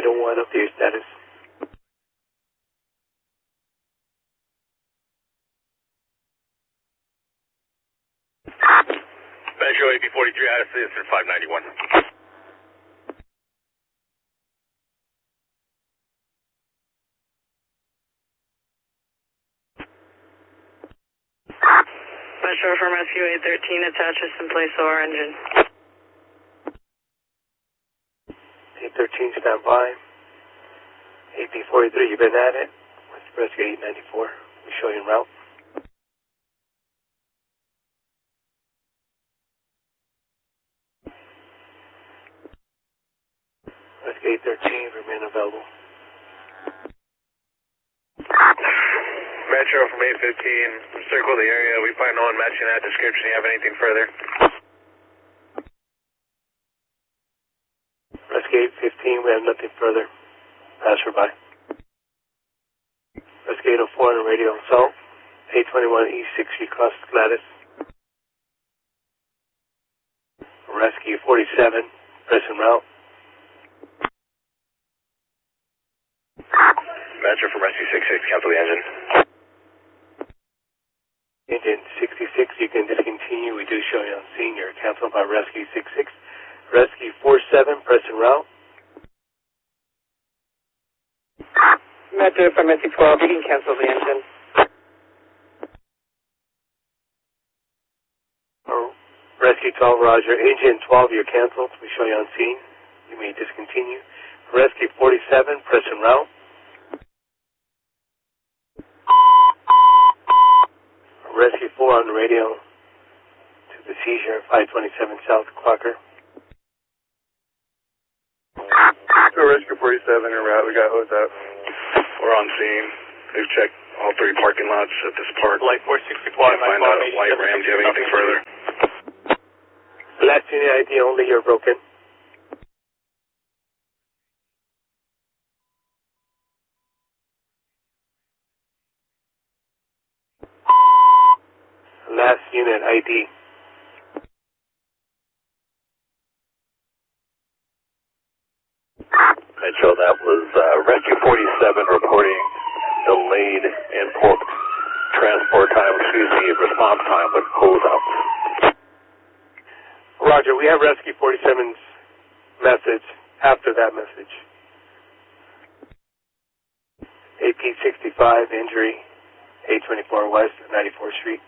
801, update your status. Metro AP43 out of citizen 591. Metro from Rescue 813, attaches in place OR engine. 813, stand by. AP43, you've been at it. Rescue 894, we show you en route. Rescue 813, remain available. Metro from 815, circle the area. We plan on matching that description. You have anything further? Rescue 815, we have nothing further. Passerby. Rescue 804 on the radio assault. 821 East 6th Street, cross Gladys. Rescue 47, press en route. Metro from Rescue 66, cancel the engine. Engine 66, you can discontinue. We do show you on scene. You're canceled by Rescue 66. Rescue 47, press en route. Metro from Rescue 12, you can cancel the engine. Rescue 12, roger. Engine 12, you're canceled. We show you on scene. You may discontinue. Rescue 47, press en route. Rescue 4 on the radio to the seizure, 527 South Clocker. Rescue 47 en route. We got hose up. We're on scene. We've checked all 3 parking lots at this park. Light 460 Find out a white Ram. Do you have anything further? Last unit ID only, you're broken. Last unit ID. Metro, that was Rescue 47 reporting delayed import transport time, response time with hose up. Roger, we have Rescue 47's message after that message. AP 65, injury, 824 West, 94th Street.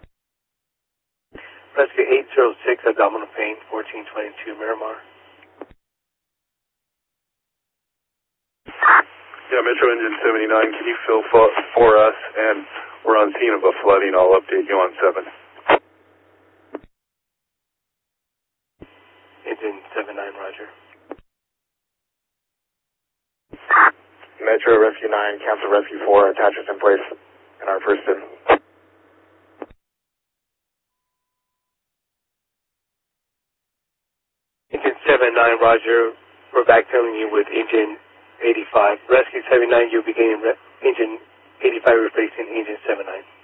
Rescue 806, abdominal pain, 1422 Miramar. Yeah, Metro Engine 79, can you fill for us? And we're on scene of a flooding. I'll update you on 7. Engine 79, roger. Metro Rescue 9, cancel Rescue 4, attaches in place in our first in. Engine 79, roger. We're back telling you with engine 85. Rescue 79, you'll be getting engine 85 replacing engine 79.